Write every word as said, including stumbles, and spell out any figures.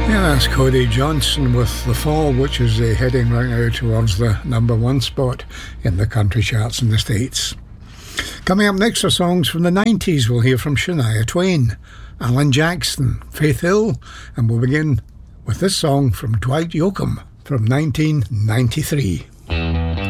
That's Cody Johnson with The Fall, which is uh, heading right now towards the number one spot in the country charts in the States. Coming up next are songs from the nineties. We'll hear from Shania Twain, Alan Jackson, Faith Hill, and we'll begin with this song from Dwight Yoakam from nineteen ninety-three.